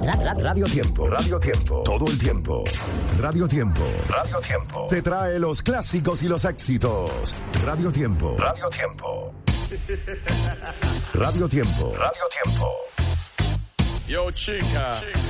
Radio Tiempo. Radio Tiempo. Todo el tiempo. Radio Tiempo. Radio Tiempo. Te trae los clásicos y los éxitos. Radio Tiempo. Radio Tiempo. Radio Tiempo. Radio Tiempo. Yo, chica.